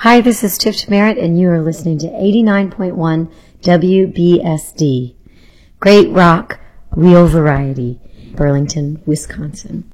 Hi, this is Tiff Merritt, and you are listening to 89.1 WBSD. Great rock, real variety, Burlington, Wisconsin.